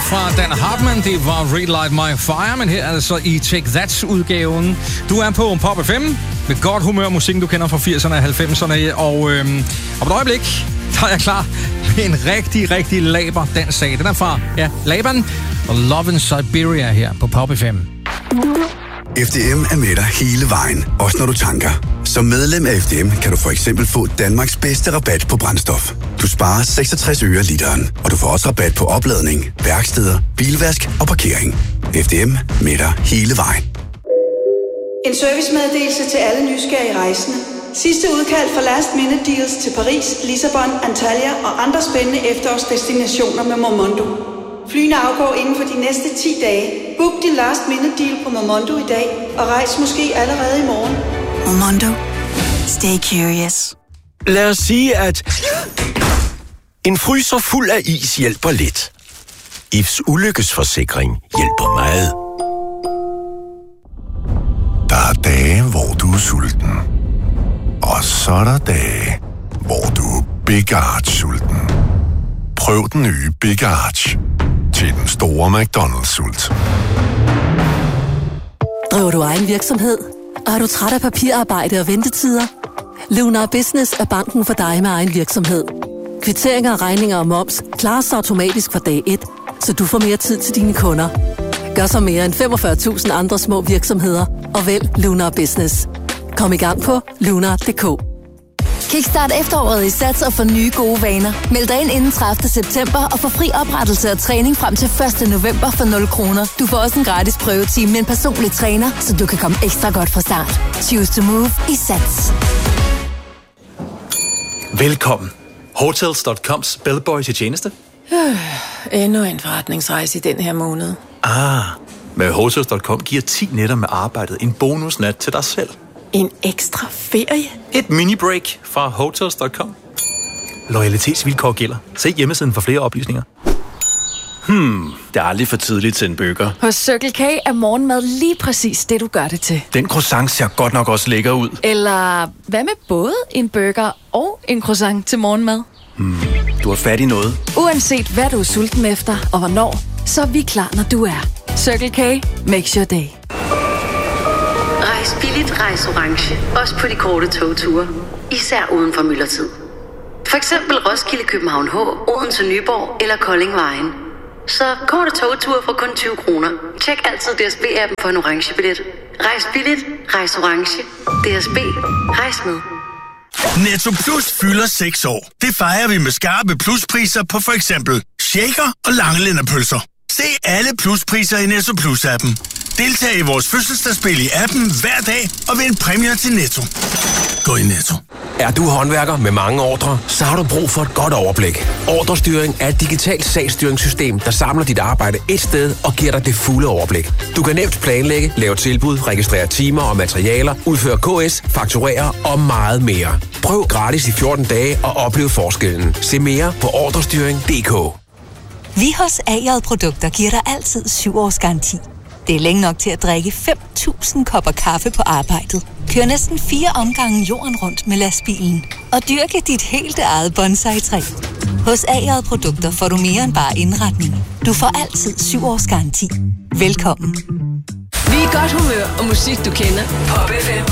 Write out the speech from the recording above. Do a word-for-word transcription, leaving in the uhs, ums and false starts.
fra Dan Hartmann. Det var Relight My Fire, men her er det så i Take That-udgaven. Du er på Pop F M med godt humør, musikken du kender fra firserne og halvfemserne. Og øhm, om et øjeblik, der er jeg klar med en rigtig, rigtig laber dansk sag. Den er fra, ja, Laban og Love in Siberia her på Pop F M. F D M er med dig hele vejen, også når du tanker. Som medlem af F D M kan du for eksempel få Danmarks bedste rabat på brændstof. Du sparer seksogtres øre literen, og du får også rabat på opladning, værksteder, bilvask og parkering. F D M med dig hele vejen. En servicemeddelelse til alle nysgerrige rejsende. Sidste udkald for last minute deals til Paris, Lissabon, Antalya og andre spændende efterårsdestinationer med Momondo. Flyene afgår inden for de næste ti dage. Book din last minute deal på Momondo i dag, og rejs måske allerede i morgen. Momondo. Stay curious. Lad os sige, at en fryser fuld af is hjælper lidt. I F's ulykkesforsikring hjælper meget. Der er dage, hvor du er sulten. Og så er der dage, hvor du er Big Arch sulten. Prøv den nye Big Arch til den store McDonald's-sult. Driver du egen virksomhed? Og er du træt af papirarbejde og ventetider? Lunar Business er banken for dig med egen virksomhed. Kvitteringer, regninger og moms klares automatisk fra dag et, så du får mere tid til dine kunder. Gør så mere end femogfyrre tusind andre små virksomheder og vælg Lunar Business. Kom i gang på lunar punktum d k. Kickstart efteråret i Sats og få nye gode vaner. Meld dig ind inden tredivte september og få fri oprettelse og træning frem til første november for nul kroner. Du får også en gratis prøvetime med en personlig træner, så du kan komme ekstra godt fra start. Choose to move i Sats. Velkommen. Hotels punktum coms bellboy til tjeneste. Øh, endnu en forretningsrejse i den her måned. Ah, med Hotels punktum com giver ti nætter med arbejdet en bonusnat til dig selv. En ekstra ferie? Et mini-break fra Hotels punktum com. Loyalitetsvilkår gælder. Se hjemmesiden for flere oplysninger. Hmm, det er aldrig for tidligt til en burger. Hos Circle K er morgenmad lige præcis det, du gør det til. Den croissant ser godt nok også lækker ud. Eller hvad med både en burger og en croissant til morgenmad? Hmm, du har fat i noget. Uanset hvad du er sulten efter og hvornår, så er vi klar, når du er. Circle K makes your day. Rejs billigt, rejs orange. Også på de korte togture. Især uden for myldretid. For eksempel Roskilde, København H, Odense, Nyborg eller Kolding Vejen. Så korte togture for kun tyve kroner. Tjek altid D S B-appen for en orange billet. Rejs billigt, rejs orange. D S B. Rejs med. Netto Plus fylder seks år. Det fejrer vi med skarpe pluspriser på for eksempel shaker og langelændepølser. Se alle pluspriser i Netto Plus-appen. Deltag i vores fødselsdagsspil i appen hver dag og vind præmier til Netto. Gå i Netto. Er du håndværker med mange ordrer, så har du brug for et godt overblik. Ordrestyring er et digitalt sagsstyringssystem, der samler dit arbejde et sted og giver dig det fulde overblik. Du kan nemt planlægge, lave tilbud, registrere timer og materialer, udføre K S, fakturere og meget mere. Prøv gratis i fjorten dage og oplev forskellen. Se mere på ordrestyring punktum d k. Vi hos A J Produkter giver dig altid syv års garanti. Det er længe nok til at drikke fem tusind kopper kaffe på arbejdet. Kør næsten fire omgange jorden rundt med lastbilen. Og dyrke dit helt eget bonsai-træ. Hos A J Produkter får du mere end bare indretning. Du får altid syv års garanti. Velkommen. Vi er godt humør og musik, du kender. Pop F M.